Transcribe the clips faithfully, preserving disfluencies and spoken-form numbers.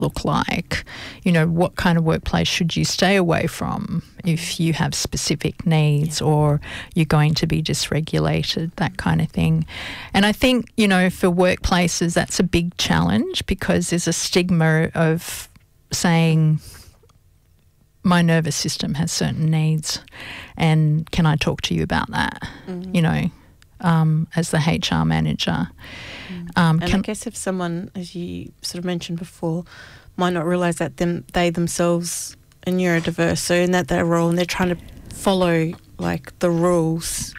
look like? You know, what kind of workplace should you stay away from if you have specific needs, or you're going to be dysregulated, that kind of thing. And I think, you know, for workplaces, that's a big challenge, because there's a stigma of saying, my nervous system has certain needs, and can I talk to you about that? Mm-hmm. You know, um, as the H R manager. Mm. Um, and can, I guess if someone, as you sort of mentioned before, might not realise that them they themselves are neurodiverse, so in that their role, and they're trying to follow like the rules,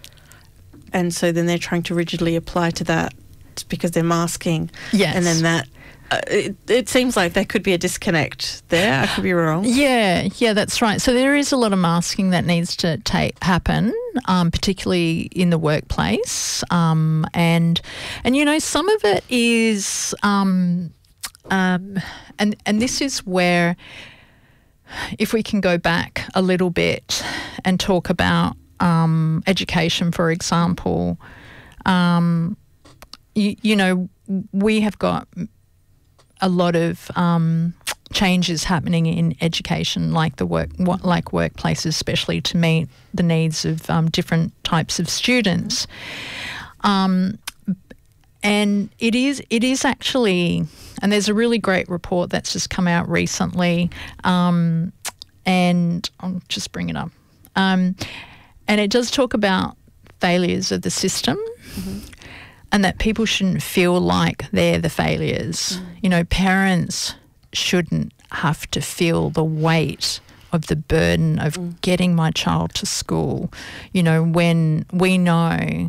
and so then they're trying to rigidly apply to that because they're masking. Yes. And then that. Uh, it, it seems like there could be a disconnect there. I could be wrong. Yeah, yeah, that's right. So there is a lot of masking that needs to take, happen, um, particularly in the workplace. Um, and, and, you know, some of it is, um, um, and, and this is where, if we can go back a little bit and talk about um, education, for example, um, you, you know, we have got a lot of um, changes happening in education, like the work, what, like workplaces, especially to meet the needs of um, different types of students. Um, and it is, it is actually, and there's a really great report that's just come out recently, um, and I'll just bring it up. Um, and it does talk about failures of the system. Mm-hmm. And that people shouldn't feel like they're the failures. Mm. You know, parents shouldn't have to feel the weight of the burden of mm. getting my child to school. You know, when we know,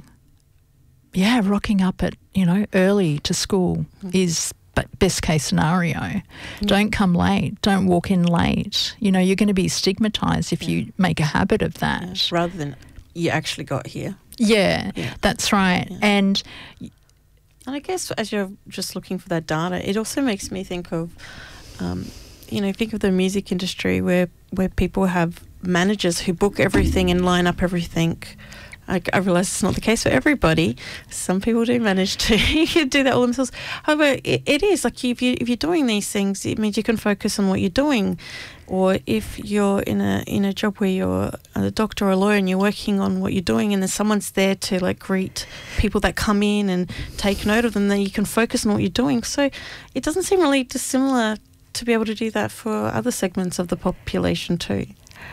yeah, rocking up at, you know, early to school mm. is best case scenario. Mm. Don't come late. Don't walk in late. You know, you're going to be stigmatised if yeah. you make a habit of that. Yeah. Rather than you actually got here. Yeah, yeah, that's right. Yeah. And and I guess as you're just looking for that data, it also makes me think of, um, you know, think of the music industry where, where people have managers who book everything and line up everything. I, I realise it's not the case for everybody. Some people do manage to do that all themselves. However, it, it is like if you if you're doing these things, it means you can focus on what you're doing. Or if you're in a in a job where you're a doctor or a lawyer and you're working on what you're doing, and then someone's there to like greet people that come in and take note of them, then you can focus on what you're doing. So it doesn't seem really dissimilar to be able to do that for other segments of the population too.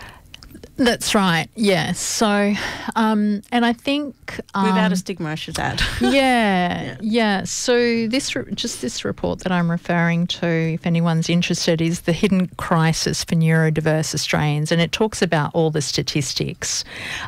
That's right, yes. So, um, and I think... Um, Without a stigma, I should add. yeah, yeah, yeah. So this, re- just this report that I'm referring to, if anyone's interested, is the Hidden Crisis for Neurodiverse Australians, and it talks about all the statistics.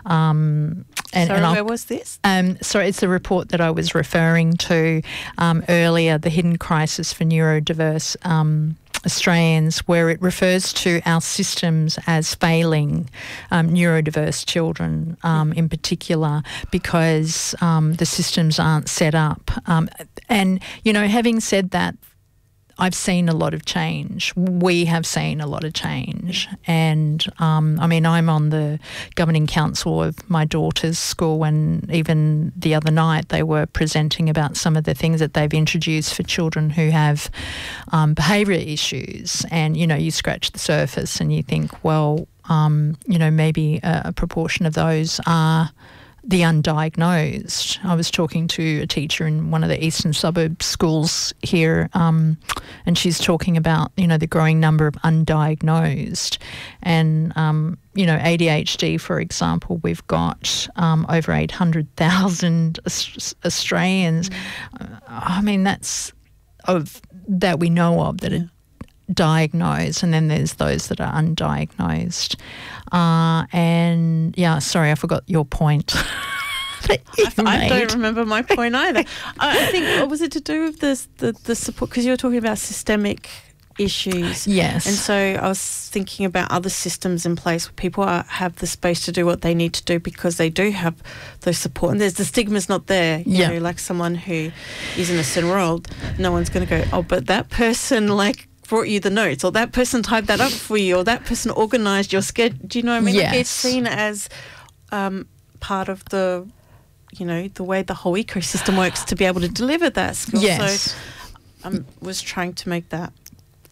Um, and, sorry, and where was this? Um, sorry, it's the report that I was referring to um, earlier, the Hidden Crisis for Neurodiverse um Australians, where it refers to our systems as failing um, neurodiverse children um, in particular, because um, the systems aren't set up. Um, and, you know, having said that, I've seen a lot of change. We have seen a lot of change. And, um, I mean, I'm on the governing council of my daughter's school, and even the other night they were presenting about some of the things that they've introduced for children who have um, behaviour issues. And, you know, you scratch the surface and you think, well, um, you know, maybe a, a proportion of those are the undiagnosed. I was talking to a teacher in one of the eastern suburb schools here, um, and she's talking about, you know, the growing number of undiagnosed. And, um, you know, A D H D, for example, we've got um, over eight hundred thousand Australians. Mm. I mean, that's of that we know of that yeah. are diagnosed, and then there's those that are undiagnosed. Uh, and yeah, sorry, I forgot your point. I, I don't remember my point either. I think, was it to do with this, the the support? Because you were talking about systemic issues. Yes. And so I was thinking about other systems in place where people are, have the space to do what they need to do because they do have those support. And there's the stigma's not there. You yeah. know, like someone who is in a certain world, no one's going to go, oh, but that person like brought you the notes, or that person typed that up for you, or that person organised your schedule. Do you know what I mean? Yes. Like it's seen as um, part of the, you know, the way the whole ecosystem works to be able to deliver that skill. Yes. So I um, was trying to make that